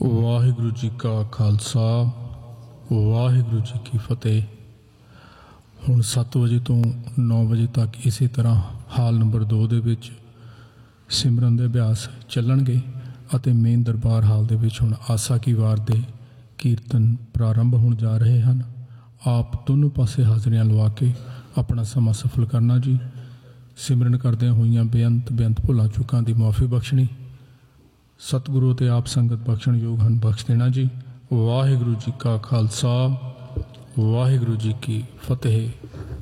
ਵਾਹਿਗੁਰੂ ਜੀ ਕਾ ਖਾਲਸਾ ਵਾਹਿਗੁਰੂ ਜੀ ਕੀ ਫਤਿਹ। ਹੁਣ 7 ਵਜੇ ਤੋਂ 9 ਵਜੇ ਤੱਕ ਇਸੇ ਤਰ੍ਹਾਂ ਹਾਲ ਨੰਬਰ 2 ਦੇ ਵਿੱਚ ਸਿਮਰਨ ਦੇ ਅਭਿਆਸ ਚੱਲਣਗੇ ਅਤੇ ਮੇਨ ਦਰਬਾਰ ਹਾਲ ਦੇ ਵਿੱਚ ਹੁਣ ਆਸਾ ਕੀ ਵਾਰ ਦੇ ਕੀਰਤਨ ਪ੍ਰਾਰੰਭ ਹੋਣ ਜਾ ਰਹੇ ਹਨ। ਆਪ ਦੋਨੋਂ ਪਾਸੇ ਹਾਜ਼ਰੀਆਂ ਲਵਾ ਕੇ ਆਪਣਾ ਸਮਾਂ ਸਫਲ ਕਰਨਾ ਜੀ। ਸਿਮਰਨ ਕਰਦਿਆਂ ਹੋਈਆਂ ਬੇਅੰਤ ਭੁੱਲਾਂ ਚੁੱਕਾਂ ਦੀ ਮੁਆਫੀ ਬਖਸ਼ਣੀ। ਸਤਿਗੁਰੂ ਅਤੇ ਆਪ ਸੰਗਤ ਬਖਸ਼ਣ ਯੋਗ ਹਨ, ਬਖਸ਼ ਦੇਣਾ ਜੀ। ਵਾਹਿਗੁਰੂ ਜੀ ਕਾ ਖਾਲਸਾ ਵਾਹਿਗੁਰੂ ਜੀ ਕੀ ਫਤਿਹ।